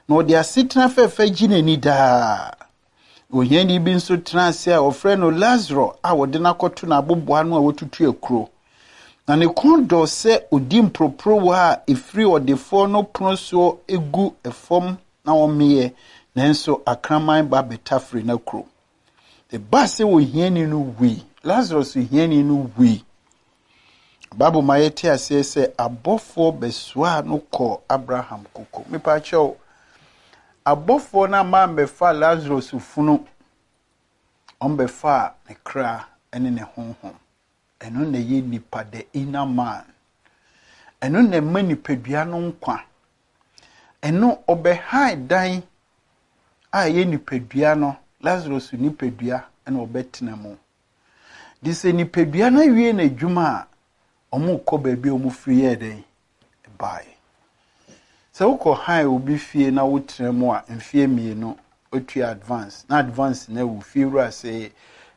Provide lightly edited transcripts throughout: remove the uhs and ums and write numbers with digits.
no de asitena fefe gine ni da ohani bi nso transe a ofre no Lazarus a wode na koto na aboboa no a wotutu akro na ne kondo se odi mpropro wa efri odefo no proso egu efom na omeye nanso akraman ba betafre na kro the base ohani no wi Lazarus ohani no wi Babu mayete ase se abofo beswa no ko Abraham koko mepa cho abofo na ma mbefa Lazarus funu ombefa ne kra ene ne honhom eno na ye nipa the inner man eno na ma nipadua no nkwa eno obehai dan a ye nipadua no Lazarus nipadua ena obetena mu dise nipadua na wie na adwuma omu ko baabi omu free eden buy so ko high obi fie na wotre mu a mfie mie no otu advance na advance na wu fie ru ase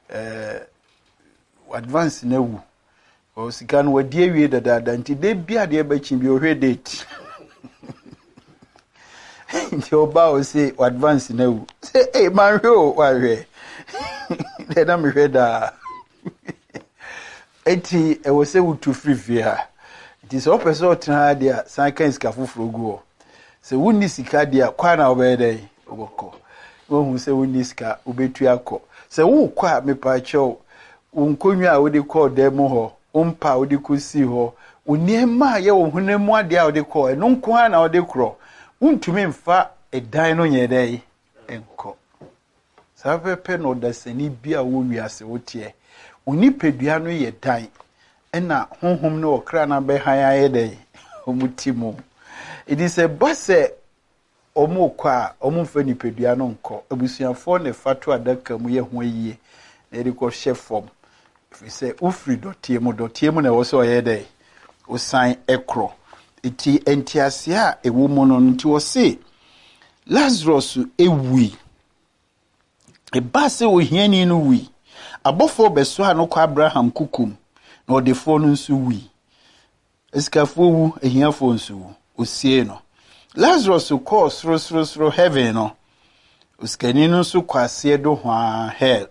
advance na wu o sika no wadi awie dada nti de bia de bachi bi ohwe date nti oba o say advance na wu say eh man hwe o wa hwe de na me hwe da eti e wo se wutu free ha it is opposite otra dia san kan sika foforo guo se wonni sika dia kwa na obede oboko wo hu se wonni sika obetu akọ se wo kwa mepa chew wonkonwa a wodi call dem ho umpa wodi kusi ho oniema ye wo hunemu ade a wodi call eno nko na wodi kro untumi mfa edan no nyedai enko sapepe no dasani bia wo wiase wotie Onipedua no ye dan ena honhom no okra na be han ayedai omutimo it is a base omukwa omumfa nipedua no nko abusuafo ne fatu adaka mu ye ho yie na de ko hye form if say ufri dotie mu na wo so oyedai osan ekro iti entiase a ewo mu no nti wo se Lazarus ewi e base wo hiani no wi abofo beso ha no kwa Abraham kukum na odefo no nso wi eskafo wu ehiafo nso wu osie no Lazarus ko sro heaven no oskani no nso kwase do hwa hell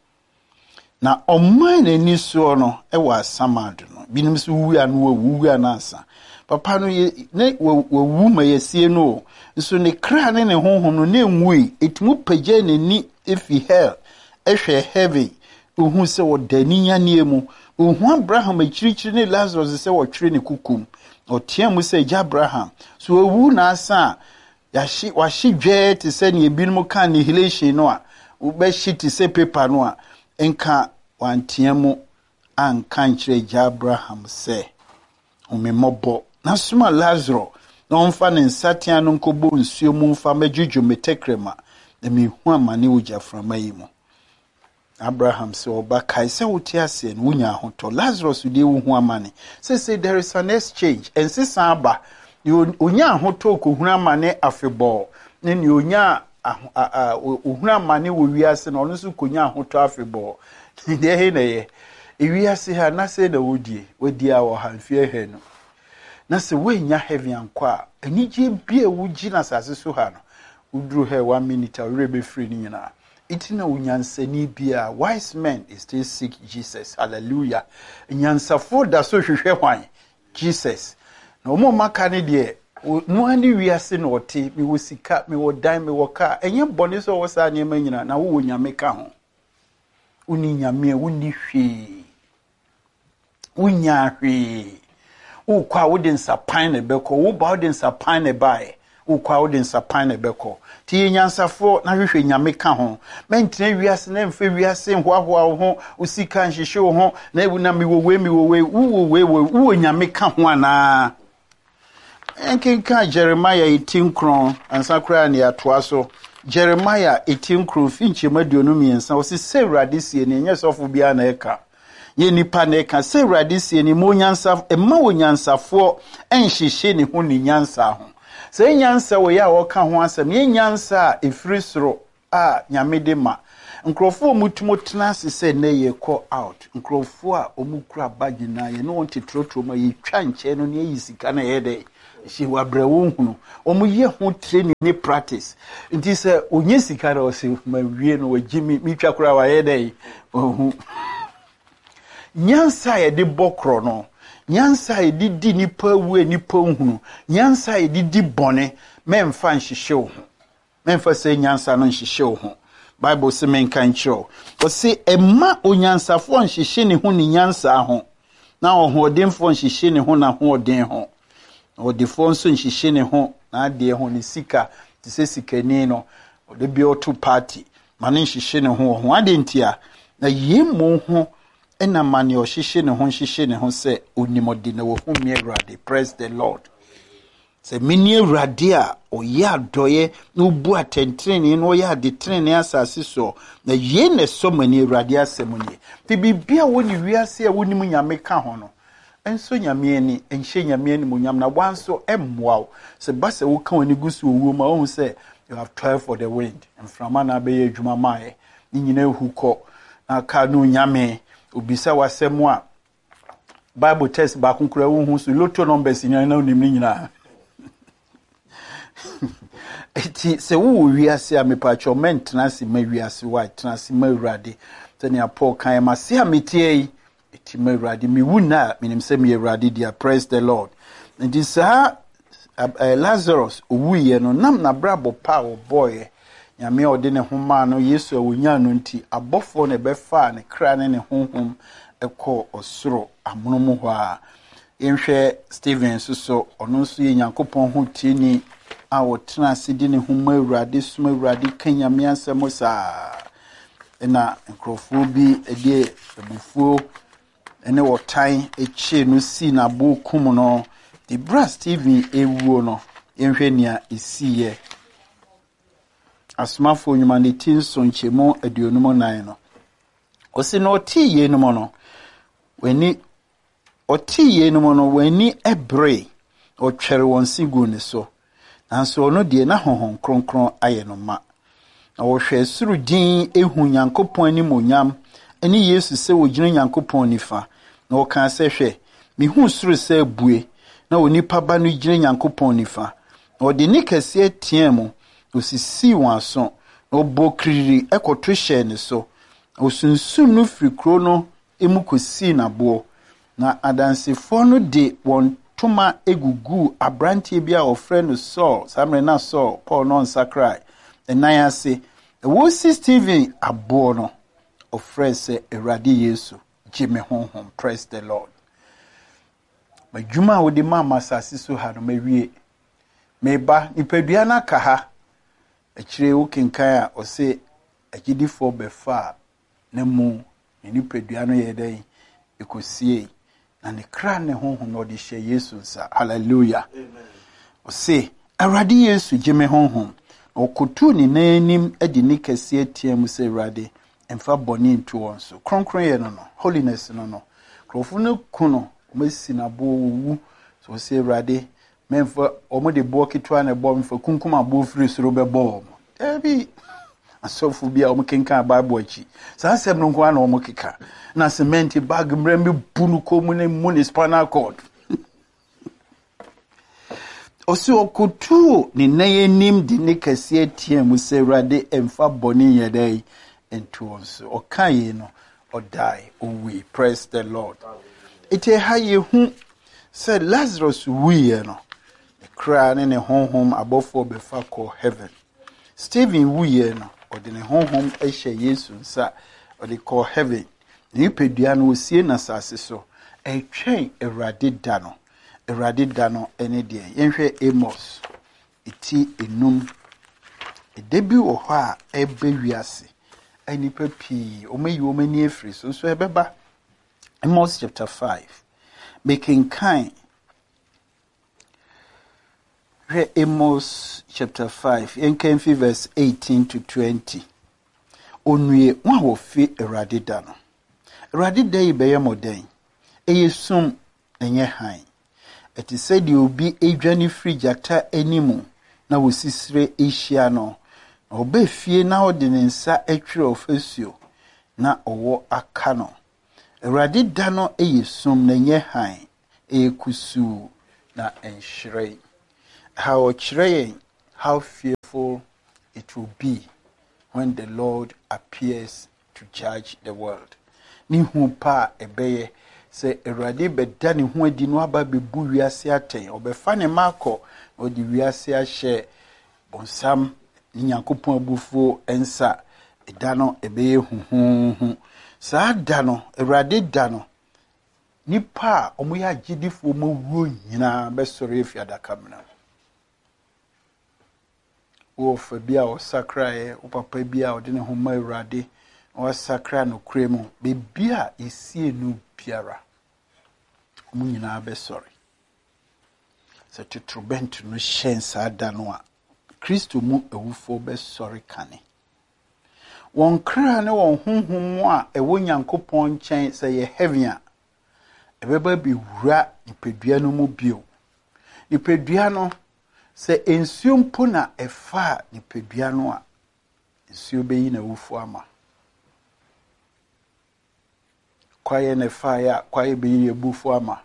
na oman ani so no e wa samado no binim so wu anu wu anansa papa no ye ne wu ma yesie no nso ne kra ne honhom no ne nwui etumu pagye nani efi hell ehwe heaven ohun se wodani yanie mu ohun Abraham akirichiri ne Lazarus se wotwere ne kukum otiamu se Abraham so owu na asa washi dwe te se ne ebinum kan annihilation no a ube shiti se paper no a enka wantiamu anka nkyere Abraham se omemobo na suma Lazarus na onfa ne nsatia no nkobo nsuo mu mfa magjuju metekrema na mehu amane uja frama yi mu Abraham said, "Oba kai se utiase no wunya hoto Lazarus de wo hu amane say there is an exchange and say samba you unya hoto ko hu amane afebo ne ni unya hu amane wo wiase no no so konya hoto afebo de he na ye wiase ha na say na wodi a wo hanfie he no na se wenya heavy ankwa anije bia wugi na sase so ha no udru he 1 minute a rebe free ni nyina itina unyansani bia wise men is still seek Jesus hallelujah nyansafo da so hwehwe hwan Jesus na omo maka ne de no ani wiase no ote mi wo sika mi wo dan mi wo ka enye bone so wo sa nyema nyina na wo nyame ka ho uni nyame uni hwe unya hwe ukwa wo den sapan ne beko wo ba wo den sapan ne bae ukwa wo den sapan ne beko ti nyansafo na hwehwe nyame ka ho mentene wiase na mfe wiase hoahoa ho usika nhihye ho na ebu na wo nyame ka ho ana enkenka Jeremiah 18 kron ansakra ne atoa so Jeremiah 18 kron finche maduonu miensa o se sewrade sie ne nyesofo bia na eka ye nipa na eka sewrade sie ne mo nyansa emma wo nyansafo enhihye ne ho ne nyansa ho se nyansa wo ya wo ka ho asem ye nyansa efiri soro a nyame de ma nkrofo mutumo tena se na ye call out nkrofo a omukura bagina ye no wonte trotro ma ye twa nche no ne yisika na ye de she wa brewo hunu omo ye ho training ni practice nti se onye sika na o se ma wie no wagimi mi twa kura wa ye dai ohu nyansa ye de bokro no nyansa ye di nipa wu nipa hunu nyansa ye di bone memfa nhihye wo memfa se nyansa no nhihye wo Bible se men kan kiro o se emma onyansafo nhihye ne ho ni nyansa ho na ohodemfo nhihye ne ho na hoden ho odefo nso nhihye ne ho na ade ho ne sika te se sikani no de bi oto party mane nhihye ne ho ade ntia na yemu ho ena mane o hihye ne ho se onimodi na wo hu mi Awurade. Praise the Lord. Se mini Awurade a oya doye no bu atentrene no ya de trene asase so na ye ne so mani Awurade asemuni te bibia woni wiase a woni mu nyame ka ho no enso nyame ani enhye nyame ani mu nyam na wanso emmoa se base wo ka woni gusu owo ma wo se you have 12 for the wind and from na be adwuma mae ni nyina ehukọ na ka no nyame obisa wasemu a Bible test ba konkura wo hu so lotto numbers nyina na onim ni nyina eti se wo wiase a mepacho mentena se ma wiase wa tena se ma Awurade tene Paul kan ma se ametie eti ma Awurade mi wuna minim se mi Awurade dia. Praise the Lord. Enti sa Lazarus owuye no nam na brabo pa o boy nyame ode ne homa no Yesu awonya no nti abofo ne befa ne kra ne honhom ekọ osoro amonomo ho a yenhwe Stephen so ono nso ye Nyankopɔn ho tieni a wotena sidi ne homa Awurade suma Awurade kanyame asemo saa na nkrofo bi ede ebufuo ene wotan eche no si na bo kum no the brass Stephen ewuo no yenhwe nia esiye asmafo nyuma ne tinso nchemo aduonum nan no osi no otiye no no weni otiye no no weni ebre otwere won sigu ne so nanso ono de na honhon kronkron aye no ma na wo hwe suru din ehu Nyankopɔn ani monyam ani Yesu se wo gyina Nyankopɔn nifa na wo kan se hwe mi hu suru se bue na onipa ba no gyina Nyankopɔn nifa na ode ni kase tiemu osisi wanso na obokriri ekoto hye ne so osunsum no frikro no emukosi na bo na adansefo no de won toma egugu abrantie bia ofre no Saul samre na Saul Paul no nsakrai enan ase wo si Stephen abo no ofre se Awurade Yesu jime honhom. Praise the Lord. Majuma wo de mama sase so ha no mawie meba nipadua na ka ha akire wo kenkan a ose agidifo befa na mu nipadua no ye den ekosie na ne kra ne honhom no de hye Yesu nsa. Hallelujah. Amen. Ose Awurade Yesu jime honhom okotu ni nanim adi ni kase atiam se Awurade emfa boni nto won so kronkron ye no holiness no krofo no kuno omasi na bo wu so se Awurade memfa omo de bo kitwa na bo mfa kunkum abo firi soro be bo ebi asofu bia omo kenkan Bible achi sa sem no nko na omo keka na cement bag mrembe bunu komu ne municipal court osi okutu ni nayenim di ne kase atiam se Awurade emfa boni yedai into onso okaye no odai owi. Praise the Lord. Ite haye hu se Lazarus wiye no kra ne honhom abofo befa ko heaven. Stephen wiye no ode ne honhom ehye Yesu nsa ode ko heaven. Ni pedua no osie na sase so etwen Awurade da no ene de yenhwe Amos iti enum edebi wo ho a ebe wiase anipa pi omayi omani efri so ebeba Amos chapter 5 making kind Amos chapter 5 enkan verse 18 to 20 onwie wa wo fi Awurade da no Awurade da yi be yemoden eyesum enye han eti said you be adwane free jata animu na wosisire ehia no oba fie na ode ne nsa atwere ofasuo na owo aka no Awurade da no eyesum na enye han ekusu na enhyire. how fearful it will be when the Lord appears to judge the world. Ni hu pa ebeye se Awurade beda ne ho adi no aba bebu wiase aten obefa ne mako odi wiase ahye bonsam ni Nyankopɔn abufuo ensa eda no ebeye huhuhu saa da no Awurade da no nipa omo ya agidifo mo wuo nyina besore efi adaka mna wo fa bia o sakrae o papa bia o de ne ho ma Awurade o sakra no kremu be bia esie no biara omo nyina besore se tutrubent no hyen saa da no a Kristo mu ewufo besore kane won kra ne won honhom a ewo Nyankopɔn nkyɛn sɛ ye heaven a ebeba bi wura nipadua no mu bio nipadua no sɛ ensuo mpo na efa nipadua no a ensuo beyi na wufu ama kwaye na fa ya kwaye beyi ebufu ama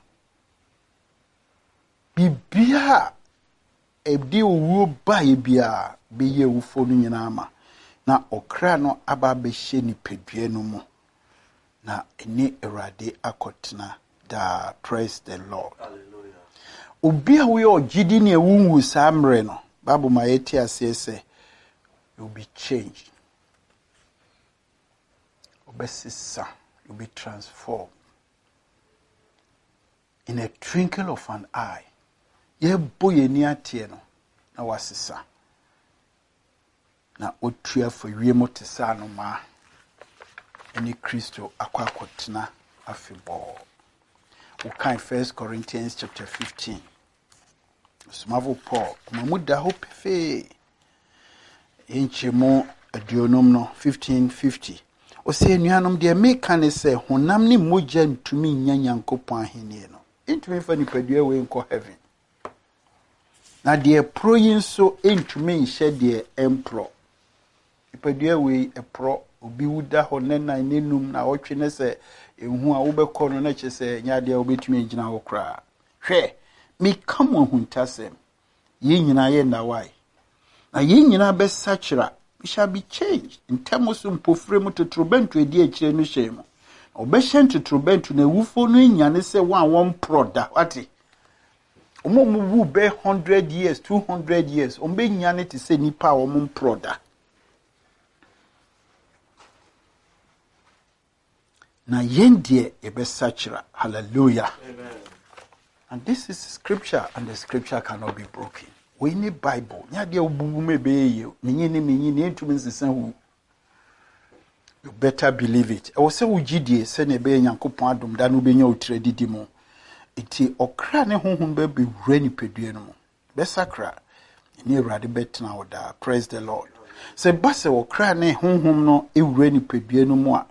bibia ebdi owu ba ye bia beyi ewufo no nyina ama na okra no aba behye nipadua no mu na eni Awurade akotena da. Praise the Lord. Hallelujah. Ubia we ogidi ne ewunwu samre no Bible ma yeti ase se you be changed. Obesisa, you be transformed in a twinkle of an eye. Ye boye ni atie no na wasisa. Na otua for wiemo tesa no ma eni Kristo akwakotena afibɔ. We can 1 Corinthians chapter 15. Smavo Paul, mamuda hope fe inchemo adionom no 1550. O se nuanom de meka ne se honam ni mogya ntumi nya Nyankopɔn ahenie no. Ntumi fa nipadua we nko heaven. Na de pro yin so ntumi nhye de empro. Nipadua we epro obi wuda ho ne nan nenum na otwe ne se ehu a wobekɔ no na kyese nyade a wobetumi agina ho kra hwɛ me kam ahuntasem ye nyina ye na why na ye nyina besachira we shall be changed in terms of mpofrem totrobentu edi akire no hyem obehye totrobentu na ewufo no nyane se one product ati omo wu be 100 years 200 years ombe nyane te se nipa a omo product na yendie ebesachira. Hallelujah. Amen. And this is scripture, and the scripture cannot be broken. We need Bible. Nyade obubu mebe ye menyi entumi nsesa hu. You better believe it. E wo se wugidie se na ebe Nyankopɔn adom da no benya otredidi mu. Iti okra ne honhom be be wura nipadua no mu. Besakra ni Awurade betena oda. Praise the Lord. Se base okra ne honhom no ewura nipadua no mu a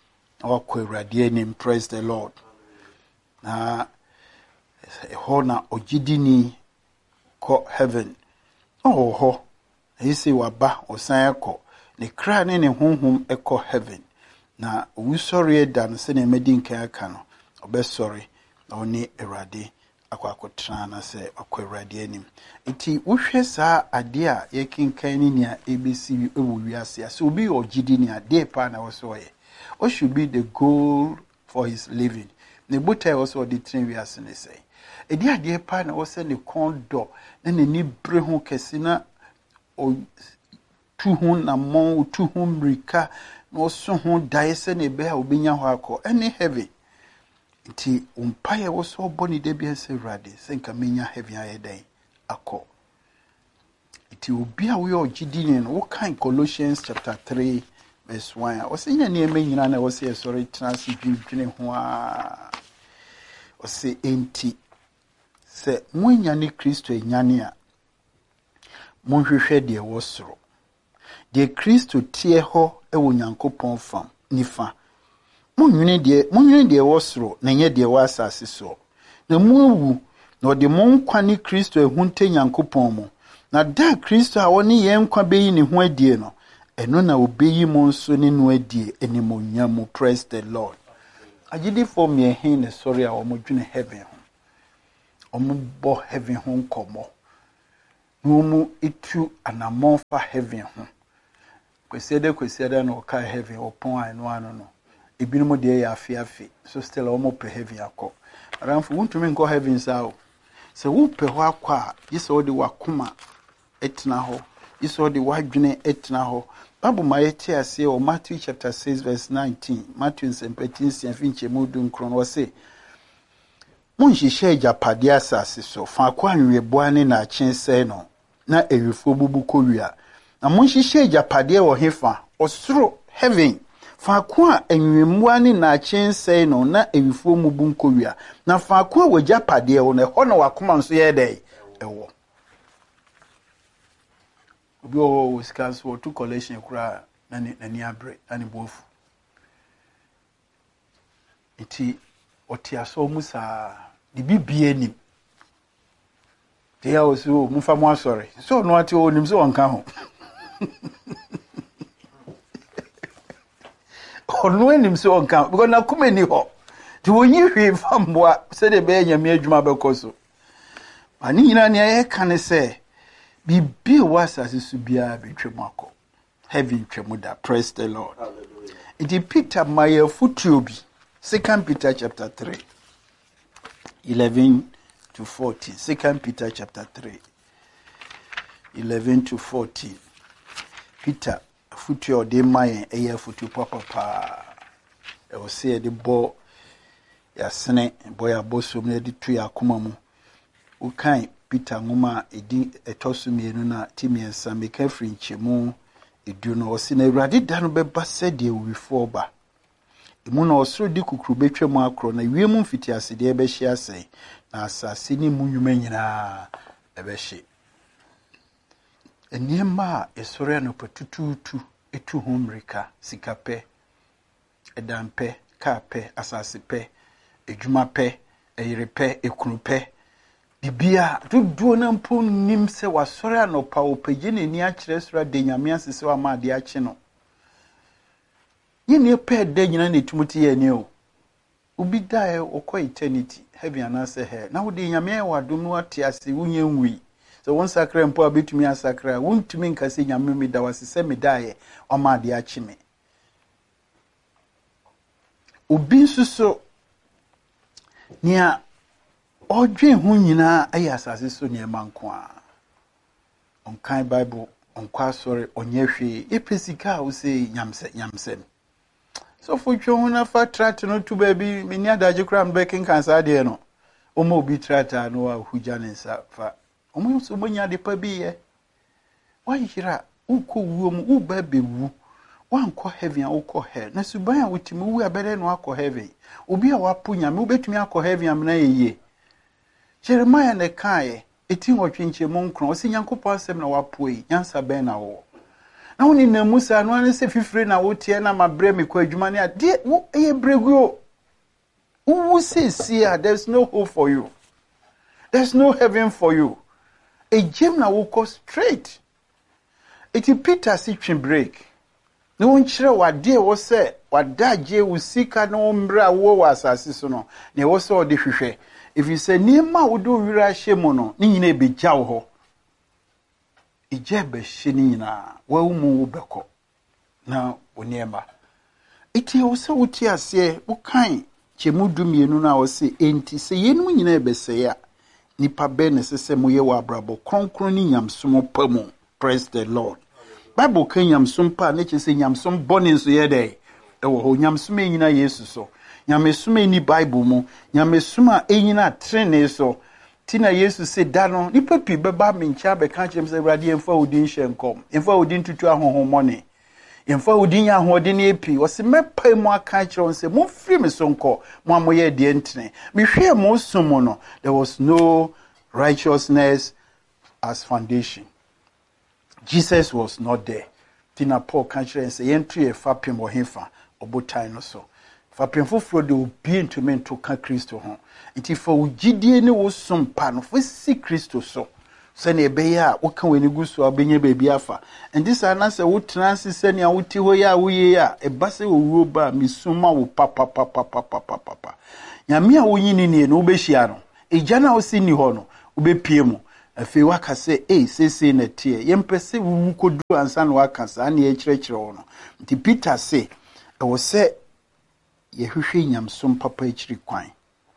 praise the Lord. Na hona ojidini ko heaven. Ho. Ese waba osan ekọ. Ne kra ne honhom ekọ heaven. Na wusori da no se na medi nkan aka no. Obesori na oni Awurade akwakotra na se akọ Awurade anim. Iti wohwe saa ade a yekinkan ni nia ebesi ewu wiase. So obi ojidini ade pa na wo so ye. What should be the goal for his living? Ne buta also the train we are saying say. E dia de pa na wo se ne kondo na ni bre ho kese na o tu ho na mon tu ho mrika na so ho dai se ne be a obenya ho akọ any heavy. Nti umpaye wo so boni de bia se rade se nka menya heavy aye dan akọ. Nti obi a we ogidini no wo kan Colossians chapter 3 verse 1. O se nya niema nyina na wo se sorry trans dwene ho a o se enti se munya ne Kristo enyane a monhwehwe de wo soro de Kristo tie ho e wo Nyankopɔn fam nifa monwene de wo soro na nye de wo asase so na muwu na ode monkwa ne Kristo ehunte Nyankopɔn mu na da Kristo a woni ye nkwa beyi ne ho adie no eno na obeyi mo nso ne no adie enimonya mu. Praise the Lord. Agidi for me hin ne sorry a omodwene heaven ho ombo heaven ho nkomo Mumu itu anamon fa heaven ho. Kwesiada no ka heaven opon anu anu no. Ebinom de ya afi so still omo pe heaven akọ. Aramfo wuntumi nko heaven sao. Se wo pe ho akwa yise odi wakoma etna ho. Yise odi wadwene etna ho. Bible ma yeti ase o Matthew chapter 6 verse 19. Matthew 17 finche mudu nkron wo se Munhihye ajapade asase so fa kwa anweboa ne na akyense no na ewifo bubu kowia na munhihye ajapade wo hefa osoro heaven fa kwa anwemua ne na akyense no na ewifo mubu nkowia na fa kwa wajapade wo ne ho na wakoma nso ye dai ewo obi o sika so to collection kura na ni abre ani bofu iti otiaso musa di bibie nim te ya oso mufa mo asore so no ati onim so onka ho onu enim so onka because na kuma ni ho ti wonyi hwe famboa se de be nyame adwuma bekoso ani nyina ne ye kan se bibie wasase su bia betwem akọ heaven twemu da. Praise the Lord. Hallelujah. Iti Peter maye futuobi 2 Peter chapter 3 11 to 14. 2 Peter chapter 3 11 to 14. Peter futuo de maye eye futu papa e o se de bo ya sene bo ya bosom na de tu ya koma mu ukan Peter ngoma edi etosumienu na timiensa meka frinchemu edu no o se na Awurade da no beba sede wifo ba emu na osoro di kukuru betwam akro na wiemu mfiti asede ebe hye asai na asase ni munwuma nyina ebe hye eniema esore no patututu etu homrika sikape edampe kape asase pe edwuma pe eyirepe ekunupe bibia duduo na mpo nim se wasore anopa opagye ni akire sora de nyame asese wa ma de akye no yini pe de nyina ne tumuti ye ni o ubi dae okọ eternity heaven anase he na wo de nyame wa dum no ate ase wunye nwi so won sakra mpo abetumi asakra wontumi nkase nyame me da wasese me dae o ma de akye me obi nsuso nia odwen hu nyina ayi asase so ne manko a onkan bible onkwa sori onyehwe epesika wo se nyamsem so for na fa trat no to baby mini adaje kram baking cancer de no omo obi trata no a huja ne nsa fa omo so monya de pa bi ye wahira uko wuom u ba bewu wankọ heaven ukọ hell na suban a wutimi wu abere no akọ heaven obi a wapo nyame obetumi akọ heaven amna yeye Jeremiah ne kae etin otwenche mo nkron o se Nyankopọ asem na wapoi nyansa ben na wo na woni na Musa no ane se fifire na wotie na mabre me kwa adwuma ne ade wo eye breguo wo se sia there's no hope for you, there's no heaven for you a gem na wo go straight eti Peter si twen break no wonchire wade wo se wadaje wo sika no mbra wo wasase so no ne wo se ode hwehwe. If you say Nima wodo wira shemono, ni nyina ebegya wo ho. Ije be hye ni nyina, wa umu wo beko. Na oniema. Iti wo se wuti ase, wo kan chemu dumienu na wo se enti se yenu nyina ebese ya. Nipa be ne sese moye wa brabo kronkron ni nyamsom pamu. Praise the Lord. Bible kan nyamsom pa ne chese nyamsom bone so ye dey. Ewo ho nyamsom nyina Yesu so. Nyamesuma ni Bible mu nyamesuma enyina trene so tina Yesu se da no nipa pi beba mencha be ka chem se Awurade emfa odin hyenkom emfa odin tutu ahohomone emfa odin ahode ne epi o se mepa mu aka kire on se mo firi me so nko mo amoye de entene me hwe mo sumo no there was no righteousness as foundation. Jesus was not there. Tina Paul ka kire se yentu e fa pem wo hefa obotan no so fa penfofro de obi ntumi nto ka Kristo ho nti fa ugidie ne wo sompa no fa si Kristo so se na ebe ya wo ka wani gusu abenye bebi afa and this anase wo trans se ne awoti ho ya wo ye ya e ba se wo wuro ba misuma wo papa nyame a wo nyini ne no wo behia no eja na wo si ni ho no wo bepie mu afi waka se sese na tie yempe se wu kodu ansa na waka sa na ye kyerɛkyerɛ wo no nti Peter se ɛwɔ sɛ yɛhwehwɛ nyamsom papa akyiri kwan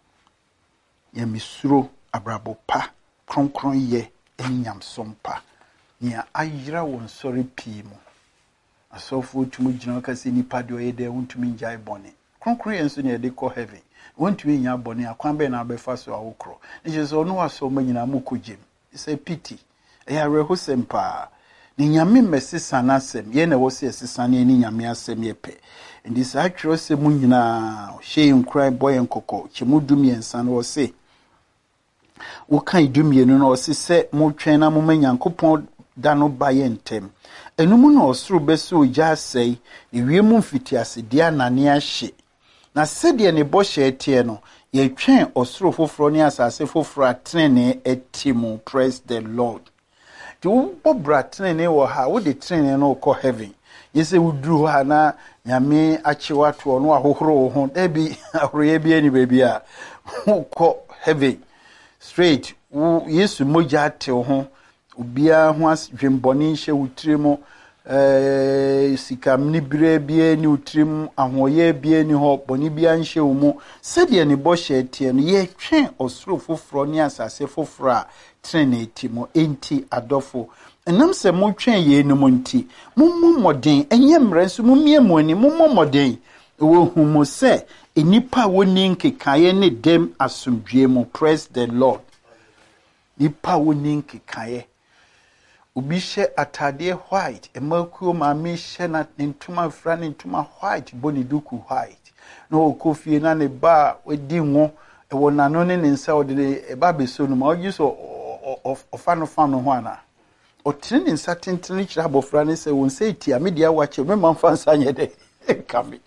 yɛmisuro abrabo pa kronkron ye ɛne nyamsom pa nia ayira won sɔre pii mu asɔfo tumi gyina ka se nipa de ɔyɛ dɛ wontumi ngyae bɔne kronkron yɛ nso ne yɛde kɔ heaven wontumi nya bɔne akwan bɛ na abɛfa so awokro ne kyerɛ sɛ ɔno wasɔ ma nyina mu kɔgyem sɛ pity ɛyɛ awerɛho sɛm paa ne nyame mmɛsesa n'asɛm yɛ na ɛwɔ sɛ ɛsesa ne nyame asɛm yɛpɛ ndi saa atwerɛ sɛ mu nyinaa hyɛ nkran bɔ yɛn kɔkɔ kyɛmu dumiɛnsa no wɔ se wokan dumienu no wɔ se sɛ motwɛn na moma Nyankopɔn da no ba yɛ ntɛm ɛnum na ɔsoro bɛsɛ ogya asɛe ne wiemu mfitiase de anane ahye na sɛdeɛ ne bɔhyɛ teɛ no yɛtwɛn ɔsoro foforɔ ne asase foforɔ atenene atimu. Praise the Lord. Ti wo bobra tenene wɔ ha wo de tenene no kɔ heaven yɛsɛ wuduru ha na nyame akyewa to no ahohoro ho da bi ahoroyɛ bi ani baabi a kɔ heaven straight wo Yesu mogya te ho obia ho asdwembɔne hyɛ wutire mu sikam ni bire bia ni utrim ahoye bia ni ho boni bia nhye wo mu sede ne bo hye tie no ye twen osoro foforo ni asase foforo a trene timo enti adofo enam se mo twen ye no mo nti mommo moden enye mranso momie mo ani mommo moden wo hu mo se enipa woni nkekaye ne dem asomdwe mu. Praise the Lord. Nipa woni nkekaye obi hye atade white emakuo maame hye na ntuma fra ne ntuma white boni duku white no okofie na ne ba odi ngo ewo nano ne nsa ode e ba beso no ma ogi so ofano ho ana otene ne nsa tentene kira abofra ne se won se tia media wache me manfa nsa nye de kame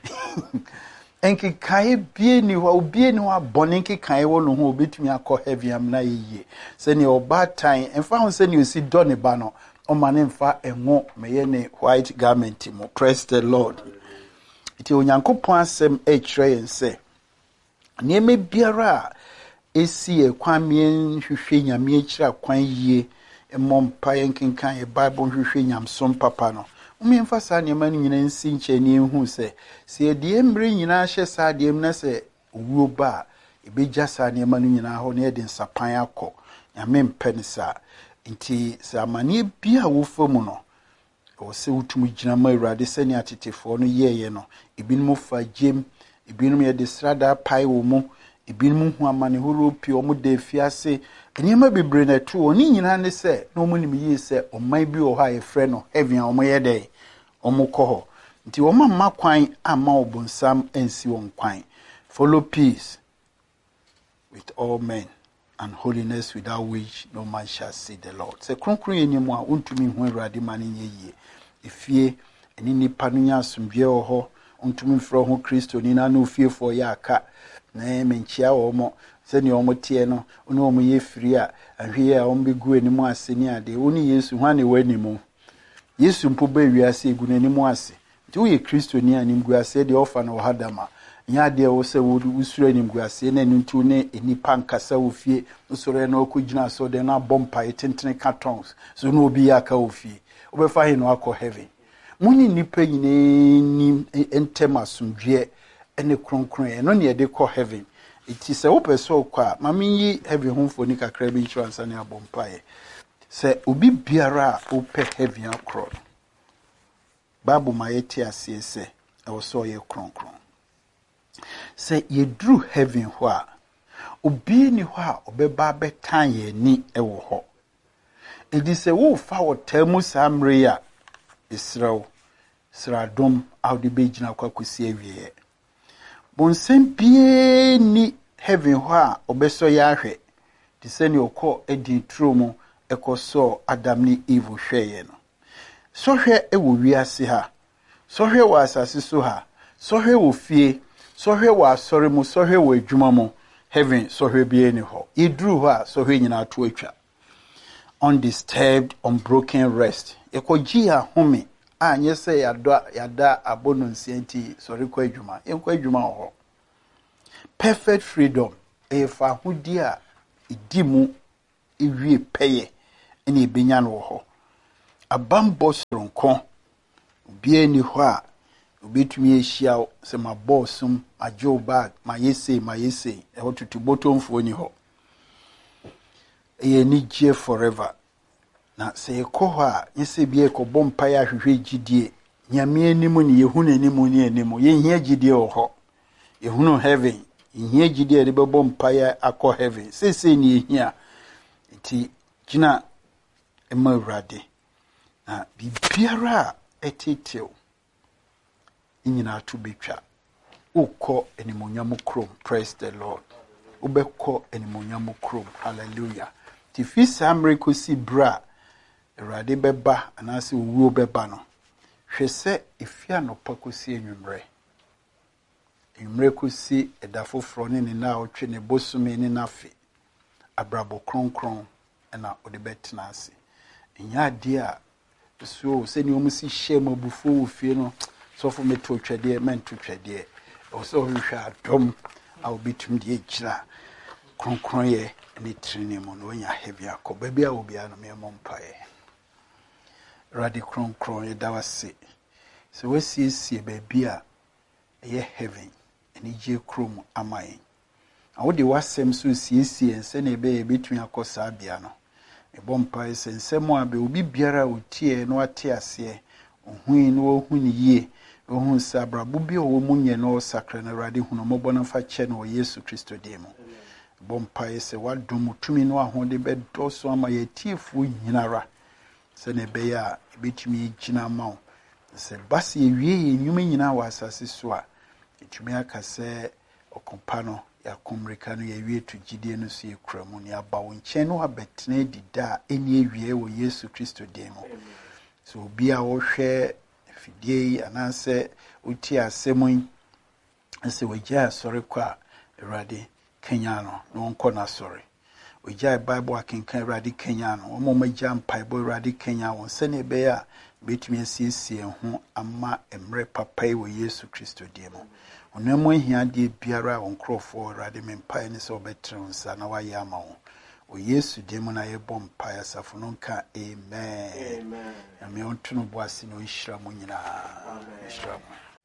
enki kai bie ni wa obie ni wa bone enki kai wo no ho obetumi akọ heavy am na yiye se ne oba tan enfa ho se ne osi do ne ba no o ma ne mfa enwo meye ne white garment mo. Praise the Lord. Iti onyankopon asem e kire yen se ne me biara esi e kwan mien hwehwe nyame akira kwan yie mmompa yenkenkan e Bible hwehwe nyamsom papa no umemfa saa nneɛma no nyina nsi nkyɛni hu sɛ sɛ die mmere nyina hye saa die m na sɛ owuo ba ebegya saa nneɛma no nyina hɔ na yɛde nsapan akɔ nyame mpɛ ne saa nti sɛ amane bia wo fa mu no o sɛ wotum gyina ma Awurade sɛ ne atetefo no yɛyɛ no ebinom fa gem ebinom yɛde srada pai wo mu ebinom hu amane horo pie o mu da fiase nneɛma bebre na to oni nyina ne sɛ na ɔmo nim yie sɛ ɔman bi wɔ ha yɛfrɛ no heaven a ɔmo yɛ dɛ ɔmo kɔ hɔ nti ɔmo ma kwan ama ɔbonsam ansi wɔn kwan. Follow peace with all men and holiness without which no man shall see the Lord. Sɛ kronkron yɛ nimu a untumi hu Awurade ma ne nyɛ yie efie ɛne nipa no nya asomdwe wɔ hɔ untumi mfrɛ ho Kristo ni na no fiefo yɛ aka na menchia wɔn sɛni wɔn tie no oni wɔn yɛ firi a ahwe a wɔn begu anim ase ni ade oni Yesu hwan ne wanimu Yesu mpo ba wiase egu n'anim ase nti wo yɛ Kristo ni anim gu ase de ofa na wɔ hadama nya de wo sɛ wo usuro anim gu ase na ntu ne enipa nkasa wo fie usoro na okɔgyina so de na bompa etentene cartons so no obi aka wo fie obɛfa he no akɔ heaven muni nipa nyine ni entem asomdwe ene kronkron no ne yɛde kɔ heaven. It is a open so kwa mami heavy home for ni kakra bi insurance ani abompae se obi biara ope heavy akro babu mayeti asie se e wo so ye kronkron se ye drew heaven ho a obi ni ho a obeba betan ye ni e wo ho edi se wo fa wo tamu samre ya Israel sradom awde begina kwakosi awie bonsem bie ni heaven ho a obeso ya ahwe ti se ni okọ edi tro mu ekoso Adam ni Eve hweye no so hwe e wo wiase ha so hwe wo asase so ha so hwe wo fie so hwe wo asore mu so hwe wo adwuma mu heaven so hwe bie ni ho idru ho a so hwe nyina to atwa undisturbed unbroken rest ekoji a home anye se yada abono nsienti sori kwa adwuma yenkwa adwuma ho perfect freedom efa hudi a idimu ewie peye ene ebenya no ho abambo soronko bia ni ho a obetumi ehia se ma bossum ajo bag ma yese e ho tutu botomfo ni ho e ni je forever na se ekọ ho a yese bia ekọ mpae ahwehwe gidie nyame animu ne yehunu animu ne animu yehia gidie ho yehunu heaven yehia gidie de bebo mpae akọ heaven sese ni yehia ti gina emawrade na bibiara etitew nyina to betwa ukọ enimonyam krom praise the Lord ubekọ enimonyam krom hallelujah ti fi samre ko si bra erade beba anase wuo beba no hwese efia no pakosi enwumre ko si edafofro ne na otwe ne bosume ne nafe abrabo kronkron na odebetna ase nya de a so se ni omusi hye mabufu wo fie no so for me to twede men to twede o so hwehwa dom a obitum de ejira kronkron ye ne trine mu no nya heavy akoba bia obi ano me mompae radi kronkron ye dawase so wesiesie ba bia ye heaven eni je krom amaye awode wasem so siesie nse na ebe betun akosa bia no ebompae sensemo abe obi biara otie no ate ase ohui no ohuni yie ohun sabrabo bi owo munye no sakra na rade hunu mobona fa che no Yesu Kristo demo ebompae se wadom tumi no ahode bedoso ama yetifu nyinara se na ebe ya betumi gina mawo se basi ewie enyuma nyina wa asase so a etumi akase okompano ya komrika no ya wie to gidie no so ekura mu ne aba wo nche no abetena dida eni ewie wo Yesu Kristo demo so obi a wo hwe fidie anase uti asemun se wagya sori kwa erade Kenya no nko na sori wagya Bible akenkan erade Kenya no omo magya mpaibo erade Kenya won se ne be ya betumi asiesie ho ama emre papai wo Yesu Kristo demo onamo hia de biara onkrofo erade mempai ne so betronsa na waye ama wo Yesu demo na yebo mpae asafo no nka amen ame ontuno boase no nhira mo nyina amen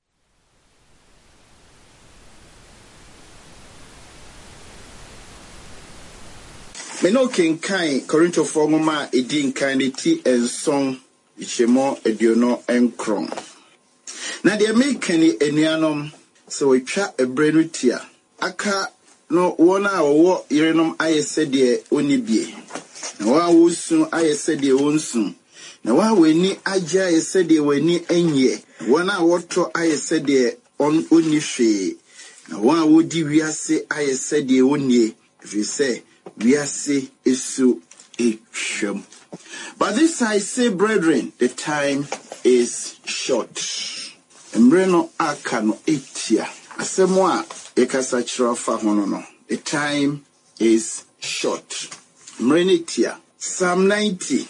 me no kenkan Korinto ngoma edin kan ne ti enson ichemo ediono enkron na de mekani enuanom so etwa ebrenu tia aka no wona wo yerenom ayesede onibie na wa wosu ayesede onsu na wa weni agya ayesede weni enye wona woto ayesede onihwe na wa wodi wiase ayesede onie efise wiase esu etwam. But this I say, brethren, the time is short. Emreno akano etia asemwa ekasa chirafa hono no. The time is short. Mrenitia Psalm 90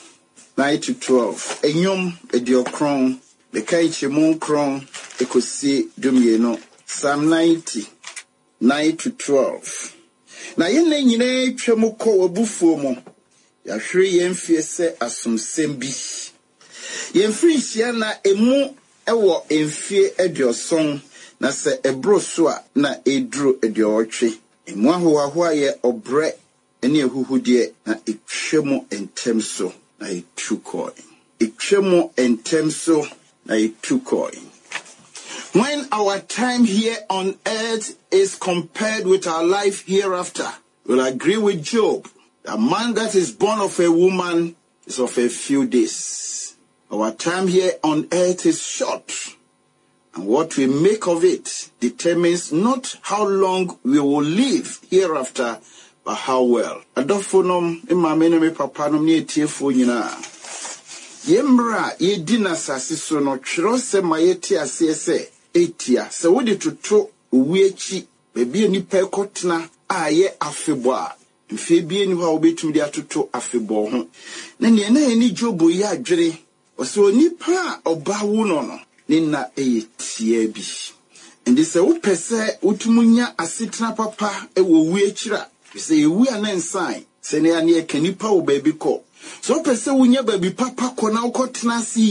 9-12 enyom ediokron bekaiche monkron ekosi dumieno Psalm 90 9-12 na yene nyine twem ko wabufuo mo ya hwe yemfie se asomsem bi yemfiri hia na emu ewo emfie edioson na se ebroso a na edru ediotwe emu ahoaho aye obre ene ehuhudie na etwemu entemso na etukoi etwemu entemso na etukoi. When our time here on earth is compared with our life hereafter, we'll agree with Job. A man that is born of a woman is of a few days. Our time here on earth is short, and what we make of it determines not how long we will live hereafter, but how well. Adofonom imamene me papanom ni etiefo nyina. Yemra yedina sasiso no twero se mayeti asese etia se wodi toto owiechi bebi nipa ekotena aye afebo a mfe bi ni ho obetum di atoto afebo ho na ne na eni Jobo ya adwere oso nipa obawo no ni na eyetia bi ndi se wo pese utumunya asetena papa ewo wiechira se ewu anensan sene ane e kanipa wo baabi kɔ so pese wunya baabi papa kɔ na wokɔ tena si